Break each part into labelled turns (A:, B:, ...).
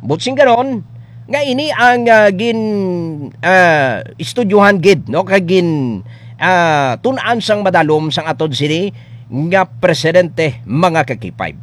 A: Butsing ganon, nga ini ang gin estudyuhan gid, no? Kagin tunaan sang madalom sang atod sini nga presidente mga kakipay.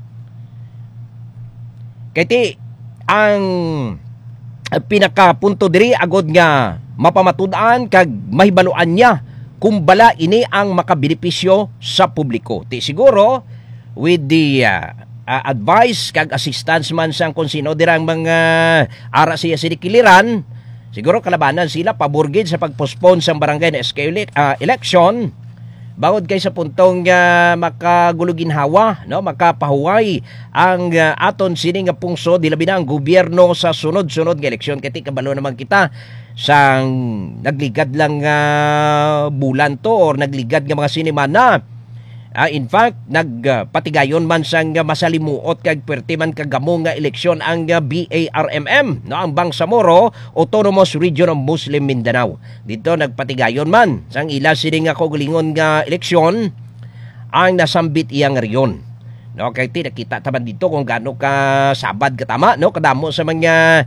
A: Kaya ti, ang pinakapunto diri agod nga mapamatud-an kag mahibaluan niya kung bala ini ang makabenepisyo sa publiko. Ti siguro with the advice kag assistance man sang kung sino dirang mga ara siya sinikiliran, siguro kalabanan sila paborgid sa pagpospone sang barangay na SK election. Bawod kay sa puntong makaguluginhawa, no, makapahuway ang aton sini nga pungso dilabi na ang gobyerno sa sunod-sunod nga eleksyon. Kati kabalo naman kita sang nagligad lang bulan to or nagligad nga mga sinima na in fact nagpatigayon man sang masalimuot kag perti man kagamo nga eleksyon ang BARMM, no, ang Bangsamoro Autonomous Region of Muslim Mindanao. Dito nagpatigayon man sang ila sini nga kaugalingon nga eleksyon ang nasambit iyang riyon. No, kay ti nakita taman dito kung gaano ka sabad katama, no, kadamo sa mga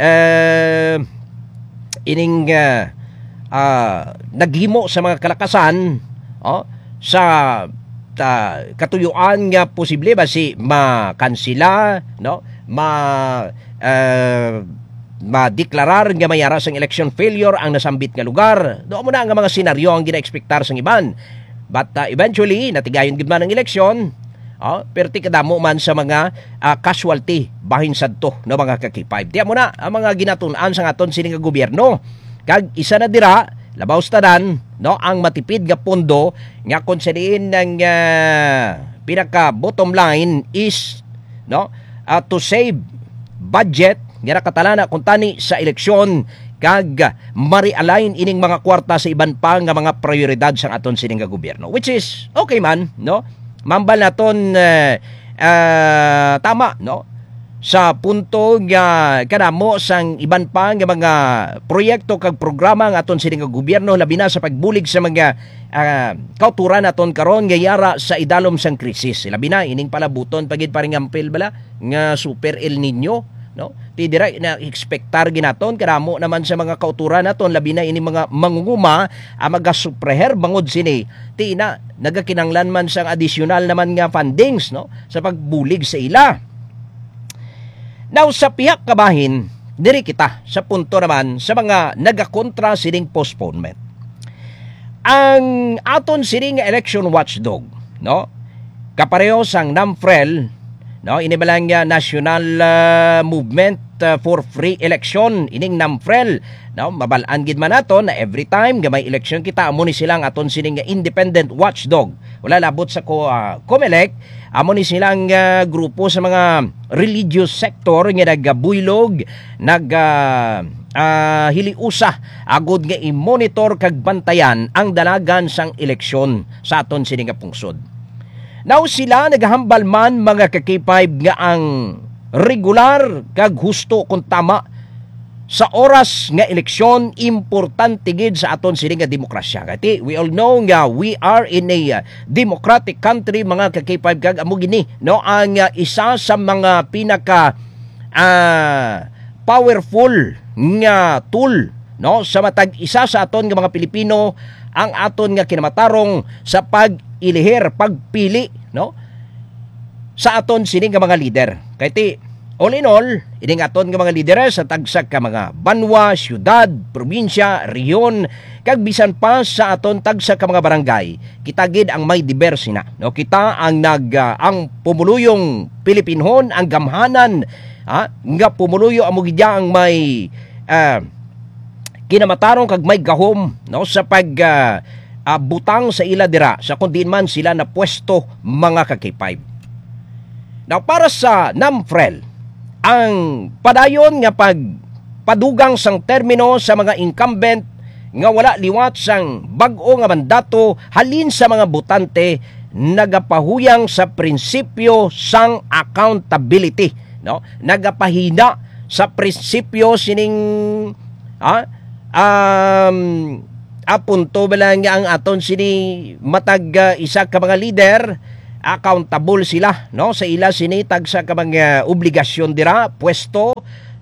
A: ining naghimo sa mga kalakasan sa katuyuan nga posible ba si makansila, no, madeklarar nga mayara sang election failure ang nasambit nga lugar. Doon mo na nga mga senaryo ang gina-expectar sang iban. But eventually natigayon gid man ang eleksyon, perti kadamo man sa mga casualty bahin sadto no mga kakipay. Diya mo na ang mga ginatun-an sa aton sining gobyerno. Kag isa na dira labaw tanan, no, ang matipid nga pondo nga konsediin ng pinaka bottom line is, no, to save budget nga nakatalana kung tani sa eleksyon kag ma-realign ining mga kwarta sa iban pa nga mga prioridad sa aton sining nga gobyerno, which is okay man, no, mambal naton tama, no, sa punto nga kanamo sang iban pa nga mga proyekto kag programa nga aton sining gobyerno labi na sa pagbulig sa mga kauturan naton karon nga yara sa idalom sang krisis. Labi na ining palabuton pagid paring ampel bala nga super El Nino, no? Ti dira na expectar ginaton kanamo naman sa mga kauturan naton labi na ining mga mangunguma magasuppreher bangod sini. Ti na nagakinanglan man sang additional naman nga fundings, no, sa pagbulig sa ila. Now, sa pihak kabahin, diri kita sa punto naman sa mga nagakontra sining postponement. Ang aton sining election watchdog, no, kapareho sang NAMFREL, no, inibalang National Movement for Free Election, ining NAMFREL, no, mabalaan gid man naton na every time nga may election kita amo ni silang aton sining independent watchdog. Wala labot sa COMELEC, amo ni silang grupo sa mga religious sector nga nagabuylog, hiliusa agud nga i-monitor kag bantayan ang dalagan sang eleksyon sa aton sining pungsod. Now sila naghambal man mga kakipay nga ang regular kag husto kung tama sa oras nga eleksyon importante gid sa aton sining nga demokrasya. Kati we all know nga we are in a democratic country mga kakipay kag amo gini, no, ang isa sa mga pinaka powerful nga tool, no, sa matag isa sa aton nga mga Pilipino ang aton nga kinamatarong sa pag-ilihir, pagpili, no, sa aton sining nga mga leader. Kaya all in all, ining aton nga mga lider sa tagsak ka mga banwa, syudad, probinsya, rehiyon, kag bisan pa sa aton tagsak ka mga barangay, kita gid ang may diverse na, no, kita ang ang pumuluyong Pilipinhon, ang gamhanan, nga pumuluyo amo gid ang may kinamatarong kag may gahom, no, sa pag butang sa ila dira sa kundin man sila na pwesto mga kakipay. Now para sa NAMFREL, ang padayon nga pagpadugang sang termino sa mga incumbent nga wala liwat sang bag-o nga mandato halin sa mga botante nagapahuyang sa prinsipyo sang accountability, no, nagapahina sa prinsipyo sining apunto bala nga ang aton sini matag isa ka mga leader accountable sila, no, sa ila sinitag sa ka mga obligasyon dira, pwesto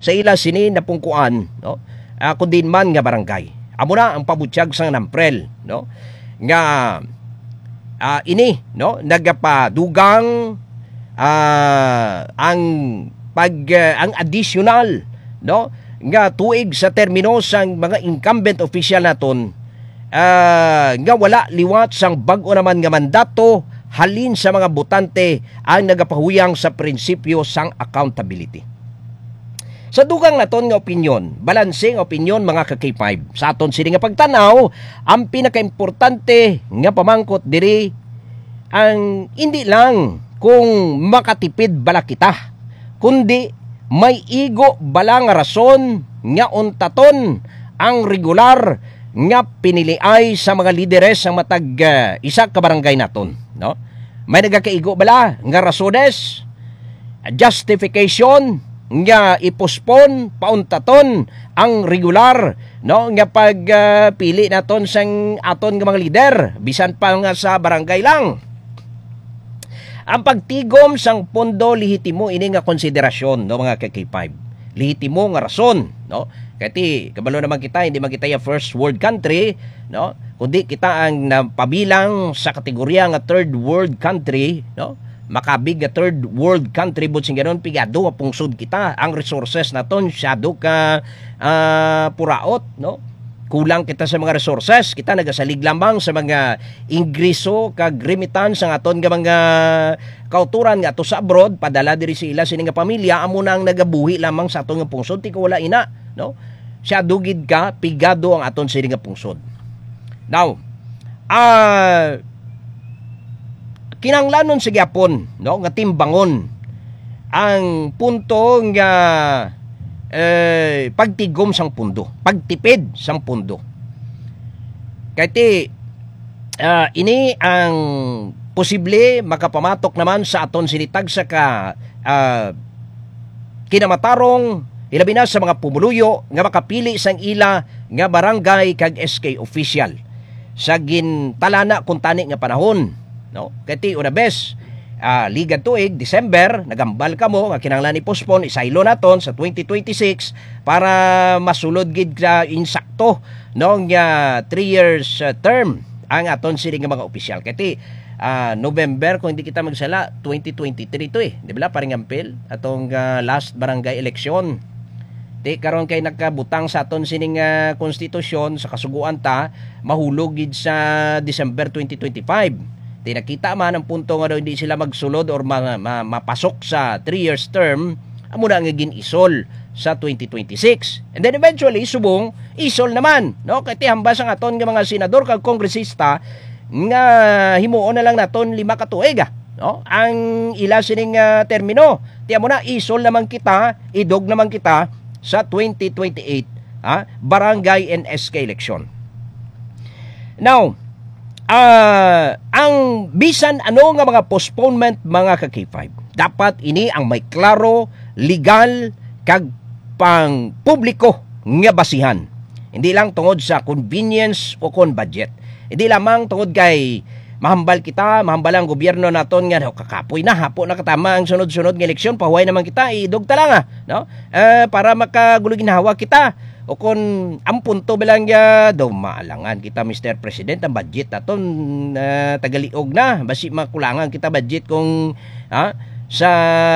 A: sa ila sini napungkuan, no, kundi man nga barangay. Amo na ang pabutyag sang Namprel, no, nga ini, no, nagapadugang ang ang additional, no, nga tuig sa termino sang mga incumbent official naton, nga wala liwat sang bag-o naman nga mandato halin sa mga botante ang nagapahuyang sa prinsipyo sang accountability. Sa dugang naton nga opinyon, balanseng opinyon mga ka-K5. Sa aton sini nga pagtanaw, ang pinakaimportante nga pamangkot diri ang hindi lang kung makatipid bala kita, kundi may igo bala nga rason nga untaton ang regular nga piniliay sa mga lideres sa matag isa ka barangay naton, no? May nagakaigo bala nga rasones, justification nga ipospon pauntaton ang regular, no, nga pagpili naton sang aton nga mga lider bisan pa nga sa barangay lang. Ang pagtigom sang pondo lehitimo ini nga konsiderasyon, no, mga K5. Lehitimo nga rason, no? Kati kabalo naman kita, hindi man kita yung first world country, no? Kundi kita ang napabilang sa kategorya nga third world country, no? Makabig nga third world country, but sing ganon pigado nga pungsod kita. Ang resources naton syado ka puraot, no? Kulang kita sa mga resources, kita nagasalig lamang sa mga ingreso kag remittance ang aton nga mga kauturan nga ato sa abroad, padala diri sila sini nga pamilya, amo nang nagabuhi lamang sa aton nga pungsod, ti ko wala ina, no? Siya dugid ka pigado ang aton sini nga pungsod. Now, kinanglanon sa gyapon, no, nga timbangon ang punto nga pagtigom sang pundo, pagtipid sang pundo. Kaya ini ang posible makapamatok naman sa aton sinitag sa kinamatarong ilabi na sa mga pumuluyo nga makapili sang ila nga barangay kag SK official sa gintalana kung tani nga panahon, no? Kaya una bes Liga tuig, December, nagambal ka mo, nga kinanglan i-postpone, isaylo naton sa 2026 para masulod gid ka insakto, no, nga 3 years term ang aton sini nga mga opisyal. Kati November, kung hindi kita magsala, 2023 to di ba? Parang ampil, atong last barangay election. Di karon kay nakabutang sa aton sining konstitusyon sa kasuguan ta, mahulog gid sa December 2025. Tinakita man ang punto nga daw hindi sila magsulod or mapasok sa 3 years term, amo na nga ginisol sa 2026. And then eventually subong isol naman, no? Kay hambas ang aton nga mga senador kag kongresista nga himuon na lang naton 5 ka tuig, no? Ang ila sining termino. Ti amo na isol naman kita, idog naman kita sa 2028, barangay and SK election. Now, ang bisan ano nga mga postponement mga ka-K5, dapat ini ang may klaro, legal kag pang publiko nga basihan. Hindi lang tungod sa convenience o kon budget. Hindi lamang tungod kay mahambal mahambal ang gobyerno naton nga kakapoy na hapo na katama ang sunod-sunod nga eleksyon, pahuway naman kita, idog ta lang no? Para makagulo ginhawa kita. O kung ang punto bilang daw maalangan kita Mr. President ang budget aton tagaliog na basi makulangan kita budget kung sa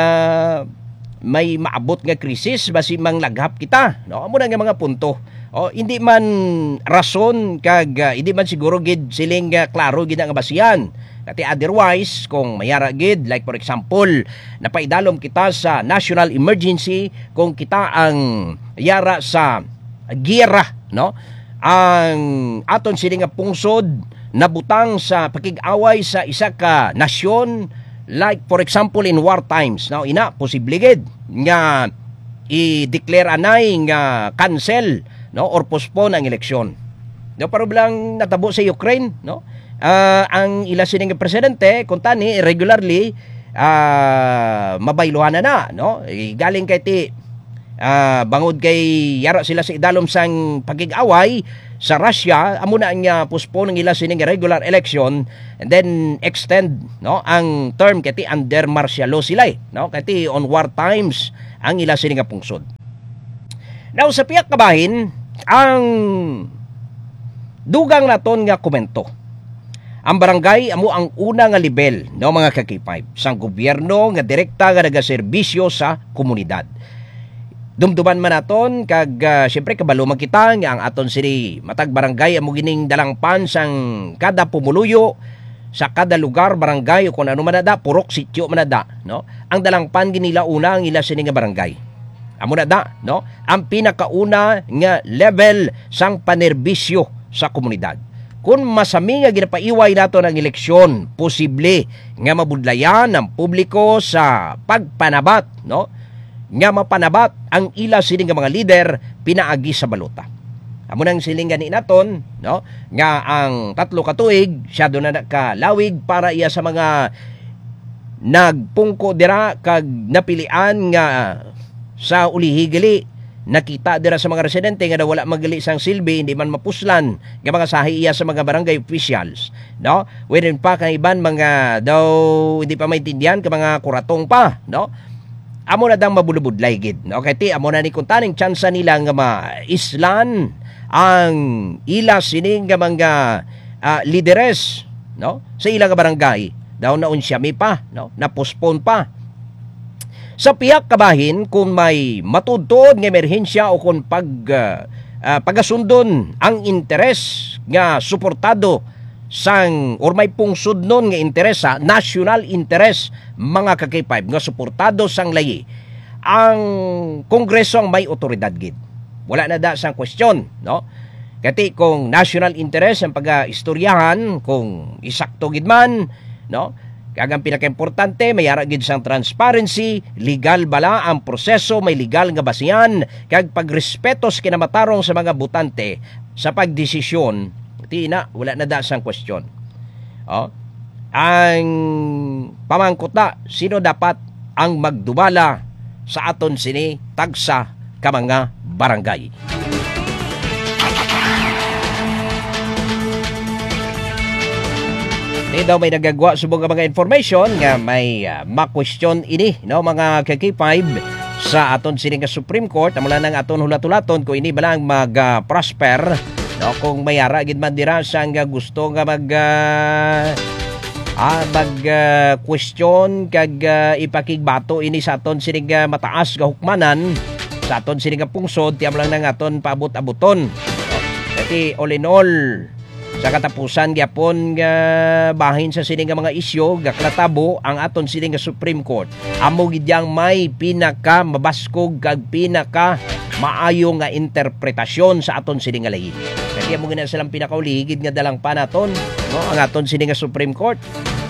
A: may maabot nga krisis basi manglaghap kita, no? Amo na nga mga punto. Hindi man rason kag hindi man siguro gid siling klaro gid nga basihan. Kati otherwise kung mayara gid, like for example napaidalom kita sa national emergency, kung kita ang yara sa giyera, no, ang aton sini nga pungsod nabutang sa pakig-away sa isa ka nasyon, like for example in war times, no, ina posible gid nga i-declare anay nga cancel, no, or postpone ang eleksyon. No, pero bilang natabo sa Ukraine, no, ang ila sini nga presidente kung tani regularly mabayluhan na, no, galing kay ti bangod kay yara sila sa idalom sang pagig-away sa Russia, amo na nga postpone ng ila sining regular election and then extend, no, ang term kati under martial law sila, no, kati on war times ang ila sining pungsod. Now sa piyak kabahin ang dugang naton nga komento. Ang barangay amo ang una nga level no mga ka-K5 sang gobyerno nga direkta nga nagaserbisyo sa komunidad. Dumduman man naton kag syempre kabalo man kita nga ang aton sini matag barangay amo gining dalangpan sang kada pumuluyo sa kada lugar barangay o kung ano man nada purok sityo man nada no. Ang dalangpan ginila una ang ila sini nga barangay. Amo nada no ang pinakauna nga level sang panerbisyo sa komunidad. Kung masami nga ginapaiway nato ng eleksyon, posible nga mabudlayan ng publiko sa pagpanabat, no? Nga mapanabat ang ila sining nga mga lider pinaagi sa balota. Amo nang siling gani naton, no? Nga ang 3 ka tuig siya do na kalawig para iya sa mga nagpungko dira kag napilian nga sa ulihigili nakita dira sa mga residente nga wala magali sang silbi hindi man mapuslan nga mga sahi iya sa mga barangay officials no wherein pa kang iban mga daw hindi pa maintindihan ka mga kuratong pa no amo na dang mabulubudlay gid no kay ti amo na ni kuntaning tsansa nila nga maislan ang ila sining nga mga lideres no sa ilang barangay daw na unsyami pa no na postpone pa. Sa piyak kabahin kung may matudtod nga emerhensya o kung pagasundon ang interes nga suportado sang or may pungsod nun nga interes sa national interest mga ka-K5 nga suportado sang layi ang kongreso ang may otoridad gid. Wala na da sang question no. Kati kung national interest ang pag-istoryahan kung isakto gid man no. Kag ang pinaka-importante, may ara gid sang transparency, legal bala ang proseso, may legal nga basihan, kag pagrespeto sa kinamatarong sa mga botante sa pagdesisyon, wala na da sang question. Oh. Ang pamangkota, sino dapat ang magdumala sa aton sini tagsa ka mga barangay. Daw may nagagawa subong nga mga information nga may ma-question ini no mga K5 sa aton sining nga Supreme Court amula nang aton hulat-hulaton kung ini balang mag-prosper no kung mayara gid man dira sa nga gusto nga question kag ipakigbato ini sa aton sining mataas nga hukmanan sa aton sining nga pungsod ti amlang nang aton paabot-abuton no? Kasi all in all sa katapusan gyapon nga bahin sa sining nga mga isyu gaklatabo ang aton sining nga Supreme Court amo gid yang may pinaka mabaskog kag pinaka maayo nga interpretasyon sa aton sining nga lahi. Kaya amo gina silang pinakauligid nga dalang pa naton no ang aton sining nga Supreme Court.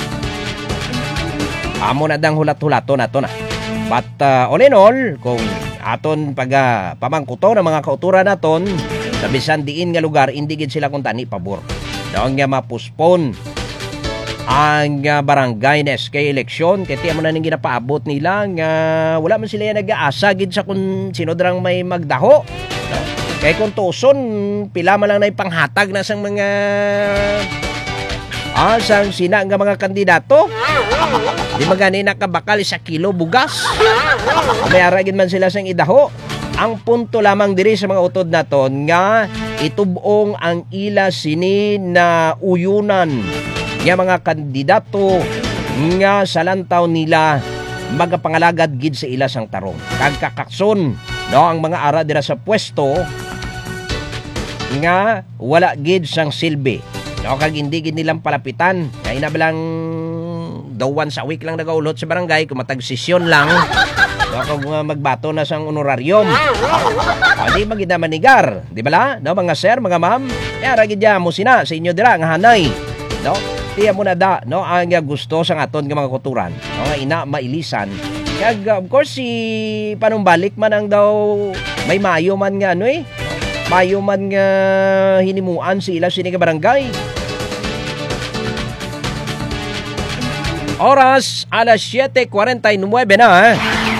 A: Amo na dang hulat-hulaton nato na. But all in all kung aton pamangkuto ng mga kauturan naton sa bisan diin nga lugar hindi gid sila kuntani pabor. Daw nga ma-postpone ang barangay na SK election kaya mo na ning ginapaabot nila nga wala man sila nag-aasa gid sa kung sino drang may magdaho. No? Kaya kung tuson pila man lang na ipanghatag na sang mga sang sina nga mga kandidato. Di magani nakabakal sa kilo bugas. May aragin man sila sang idaho. Ang punto lamang diri sa mga utod naton nga itubong ang ila sini na uyunan nga mga kandidato nga sa lantaw nila magapangalagad gid sa ila sang tarong. Kag kakakson no ang mga ara dira sa pwesto nga wala gid sang silbi. No kag hindi gid nilang palapitan. Kay na bilang daw once a week lang nagaulot sa barangay kung matag sesyon lang. No, kung magbato na sang honorarium. Di magida manigar, di bala? No, mga sir, mga ma'am, yara gidya mo sina sa inyo dira nga hanay. No? Tiya mo na da, no, ang gusto sang aton nga mga kuturan. No, nga ina mailisan. Kag of course si panumbalik man ang daw may mayo man nga mayo man nga hinimuan sila sini nga barangay. Oras alas 7:49 na.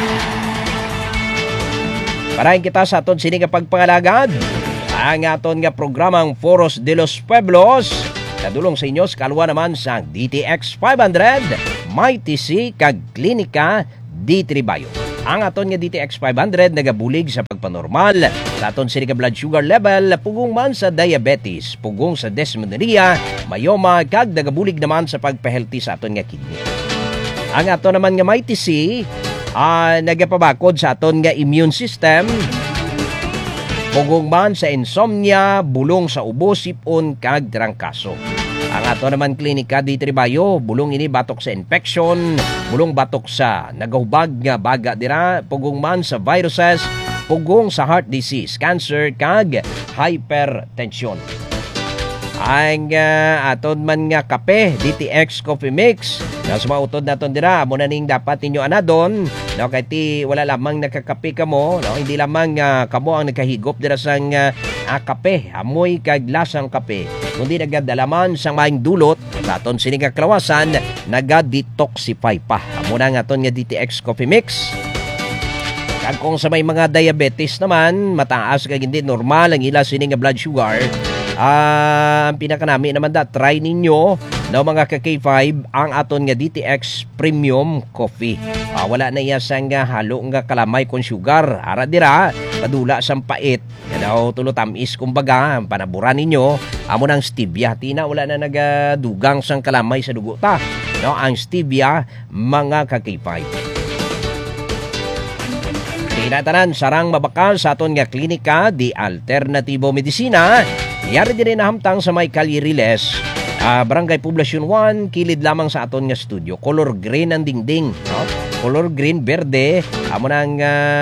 A: Parahin kita sa aton sini nga pagpangalagad ang aton nga programang Foros de los Pueblos. Kadulong sa inyo sa kalwa naman sa DTX 500, May TC kag Klinika D. Tribayo. Ang aton nga DTX 500 nagabulig sa pagpanormal sa aton sini blood sugar level, pugong man sa diabetes, pugong sa dysmenorrhea, myoma, kag nagabulig naman sa pagpa-healthy sa aton nga kidney. Ang aton naman nga may TC nagapabakod sa aton nga immune system, pugong man sa insomnia, bulong sa ubo, sipon, kag trangkaso. Ang ato naman klinika di Tribayo, bulong ini batok sa infection, bulong batok sa nagahubag nga baga dira, pugong man sa viruses, pugong sa heart disease, cancer, kag hypertension. Ang aton man nga kape, DTX Coffee Mix, na sumautod naton dira, amo na ning dapat ninyo anadon, no, kay ti wala lamang nakakape kamo, no, hindi lamang kamo ang nakahigop dira sang kape, amoy kag lasang kape, kundi nagadalaman sang maing dulot sa aton sining kaklawasan, naga-detoxify pa. Amo na nga aton nga DTX Coffee Mix. Kag kung sa may mga diabetes naman, mataas kag hindi normal ang ila sining nga blood sugar, ang pinakanami naman try ninyo no mga ka-K5 ang aton nga DTX Premium Coffee. Wala na iya sang halo nga kalamay kon sugar. Ara dira, padula sang pait. Kadaw tulo tamis kumbaga, panaburan ninyo amo nang stevia. Tina wala na nagadugang sang kalamay sa dugo ta. No, ang stevia mga ka-K5. Tinatanan sarang mabakal sa aton nga klinika di Alternatibo Medisina. Yari din nahamtang sa may Caliriles, Barangay Poblacion 1, kilid lamang sa aton nga studio. Color green ang dingding, no? Color green, berde, amo nang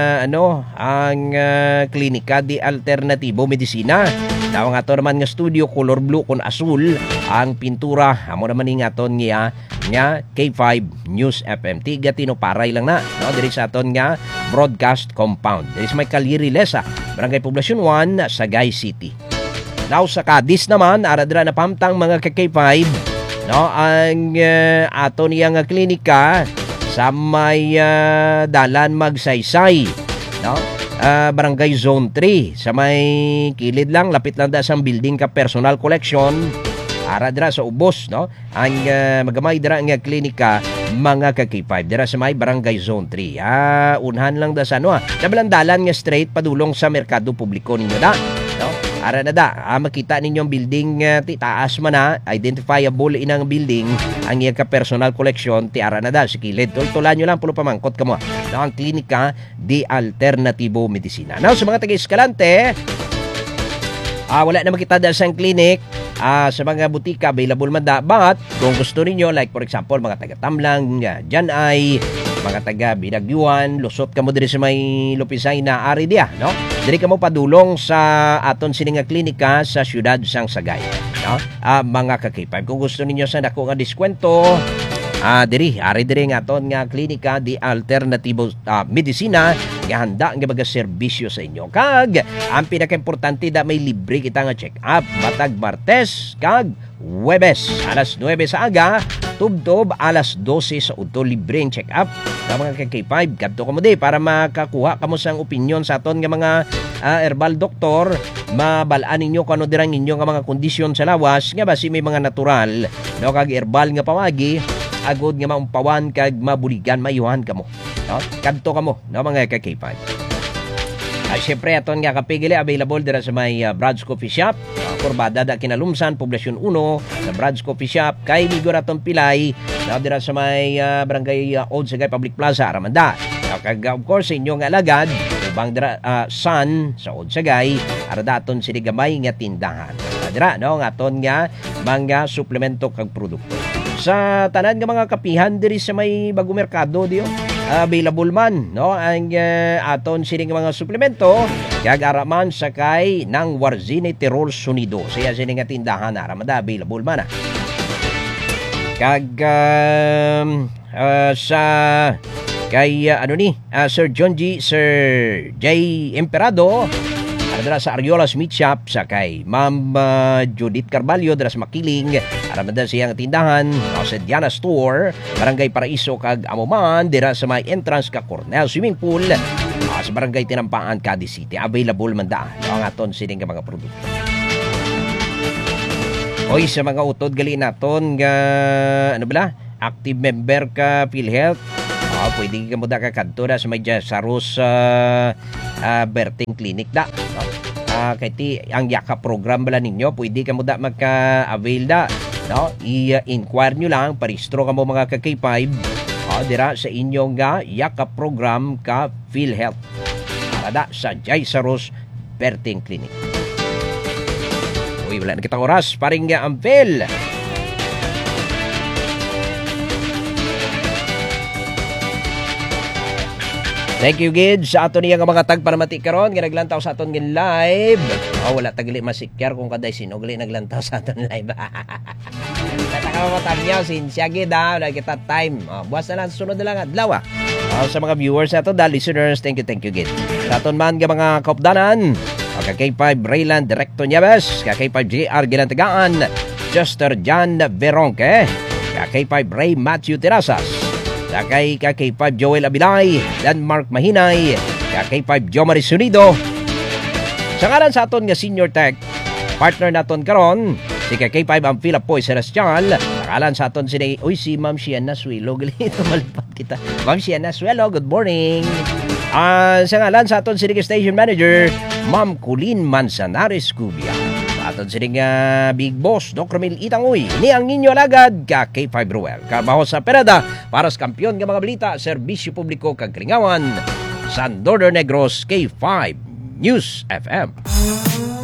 A: ang klinika di Alternatibo Medisina. Tawang ato naman nga studio, color blue kon asul ang pintura. Amo naman ning aton nga K5 News FM. Tiga tinoparay lang na, no? Diri sa aton nga broadcast compound. Diri sa may Caliriles, Barangay Poblacion 1, Sagay City. Now sa Cadiz naman, aradra na pamtang mga K5, no, ang ato niyang klinika sa may dalan Magsaysay, no, Barangay Zone 3, sa may kilid lang, lapit lang da sang building ka personal collection, aradra sa ubos, no, ang magamay dira nga klinika mga K5 dira sa may Barangay Zone 3. Unhan lang da sa dabalang dalan nga straight padulong sa merkado publiko ninyo da, no. Ara na makita ninyo ang building taas man identifiable inang building ang iya ka personal collection ti ara na si kilid. Tultulan nyo lang pulo pamangkot kamo. Ang klinika di Alternatibo Medisina. Now sa mga taga-Escalante, wala na makita dahil sa clinic. Sa mga butika available man but kung gusto niyo like for example mga taga-Tamlang, dyan ay mga taga Binagyuan, lusot kamo diri sa may Lupisay na ari dia, no? Diri kamo padulong sa aton sining nga klinika sa siyudad sang Sagay, no? Mga ka-K5 kung gusto ninyo sa dako nga diskwento, ari diri nga aton nga klinika di Alternatibo Medisina nga handa nga mga serbisyo sa inyo. Kag ang pinaka-importante may libre kita nga check-up matag Martes kag Huwebes alas 9 sa aga, tubtob alas 12 sa udto, libreng check-up sa mga K5. Kadto kamo di para makakuha kamo sang opinion sa aton nga mga herbal doktor, mabalaan ninyo kano dirang inyo nga mga kondisyon sa lawas nga basi may mga natural, no, kag herbal nga pamagi agod nga maumpawan kag mabuligan mayuhan kamo, no? Kadto kamo, no, mga K5. Siyempre aton nga kapigili available dira sa may Brad's Coffee Shop, Corbada da Kinalumsan, Poblacion 1, sa Brad's Coffee Shop, kay Migor aton Pilay, dira sa may Barangay Old Sagay Public Plaza, Aramanda. Kag of course sa inyong alagad, ubang dira Sun sa Old Sagay, arada aton sinigamay nga tindahan. Dira no nga aton nga mga suplemento kag produkto. Sa tanan nga mga kapihan diri sa may Bagong Merkado diyo, available man, no, ang aton sining mga suplemento kag araman sakay ng Warzine Tirol Sunido. Siya sining nga tindahan aramada available man. Kag sa kay Sir John G. Sir J. Emperado dira sa Ariolas Meat Shop, sa kay Ma'am Judith Carvalho dira sa Makiling, aramada siyang tindahan sa Diana Store, Barangay Paraiso kag Amuman dira sa may entrance ka Cornell Swimming Pool, sa Barangay Tinampaan, Cadiz City. Available man ang aton sining mga produkto. Oy, sa mga utod gali naton nga active member ka PhilHealth, Pwede ka mo da kakadto na sa may Saros Berting Clinic da. No? Kaya ang yaka program bala ninyo, pwede ka mo da maka-avail da. No? I-inquire nyo lang, paristro ka mo mga ka-K5 dira sa inyong yaka program ka PhilHealth. Para da sa Saros Berting Clinic. Uy, wala na kitang oras. Paring Ampel. Thank you, Gid, sa ato niya nga mga tagpanamati karon nga naglantaw sa aton ngin live. Wala tagli masikyar kung kaday sino gali naglantaw sa aton live. Tataka mo matamyaw, sinsya, Gid, wala kita time. Buwas na lang, sunod na lang adlaw. Sa mga viewers nato, the listeners, thank you, Gid. Sa aton man nga mga kaupdanan, K5 Rayland Directo Nieves, K5 JR Gilantagaan, Chester John Veronque, K5 Ray Matthew Terasas, Kay K5 Joel Abilay, Denmark Mahinay, K5 Jomari Sunido. Sa ngalan sa aton nga senior tech, partner naton karon, si K5 ang Philip Poy Celestial. Sa ngalan sa aton si Ma'am Sienna Suelo. Galito malipad kita. Ma'am Sienna Suelo, good morning. Sa ngalan sa aton si Station Manager, Ma'am Colleen Manzanares Cubia. Aton sining Big Boss Doc Ramil Itangoy, ni ang ninyo alagad ka K5 Ruel. Karbaho sa Perada para sa kampiyon ng mga balita, serbisyo publiko kag Kalingawan sa Northern Negros K5 News FM.